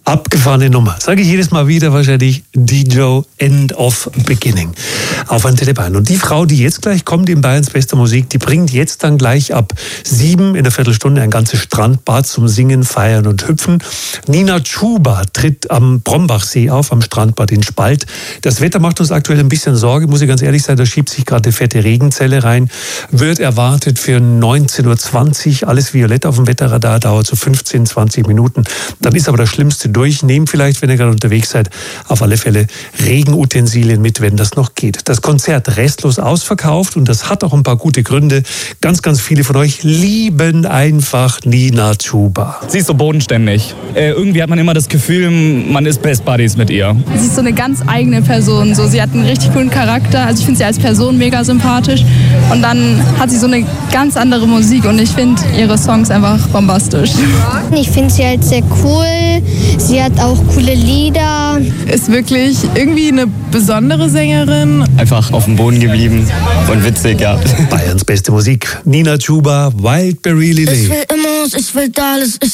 Abgefahrene Nummer. Sage ich jedes Mal wieder wahrscheinlich DJ End of Beginning auf Antenne Bayern. Und die Frau, die jetzt gleich kommt in Bayerns bester Musik, die bringt jetzt dann gleich ab 7 in der Viertelstunde ein ganzes Strandbad zum Singen, Feiern und Hüpfen. Nina Chuba tritt am Brombachsee auf, am Strandbad in Spalt. Das Wetter macht uns aktuell ein bisschen Sorge, muss ich ganz ehrlich sein, da schiebt sich gerade eine fette Regenzelle rein. Wird erwartet für 19.20 Uhr, alles violett auf dem Wetterradar, dauert so 15, 20 Minuten. Dann ist aber das Schlimmste durch. Nehmt vielleicht, wenn ihr gerade unterwegs seid, auf alle Fälle Regenutensilien mit, wenn das noch geht. Das Konzert restlos ausverkauft und das hat auch ein paar gute Gründe. Ganz, ganz viele von euch lieben einfach Nina Chuba. Sie ist so bodenständig. Irgendwie hat man immer das Gefühl, man ist Best Buddies mit ihr. Sie ist so eine ganz eigene Person. So, sie hat einen richtig coolen Charakter. Also ich finde sie als Person mega sympathisch. Und dann hat sie so eine ganz andere Musik und ich finde ihre Songs einfach bombastisch. Ich finde sie halt sehr cool. Sie hat auch coole Lieder. Ist wirklich irgendwie eine besondere Sängerin. Einfach auf dem Boden geblieben und witzig, ja. Bayerns beste Musik. Nina Chuba, Wildberry Lily. Ich will immer, ich will alles.